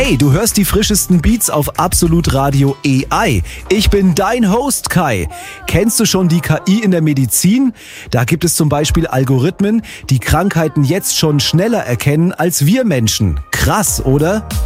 Hey, du hörst die frischesten Beats auf Absolut Radio AI. Ich bin dein Host Kai. Kennst du schon die KI in der Medizin? Da gibt es zum Beispiel Algorithmen, die Krankheiten jetzt schon schneller erkennen als wir Menschen. Krass, oder?